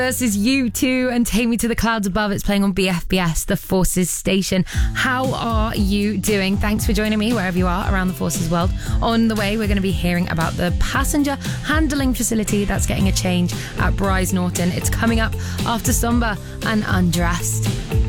This is U2 and Take Me to the Clouds Above. It's playing on BFBS, the Forces station. How are you doing? Thanks for joining me wherever you are around the Forces world. On the way, we're going to be hearing about the passenger handling facility that's getting a change at Bryce Norton. It's coming up after Somber and Undressed.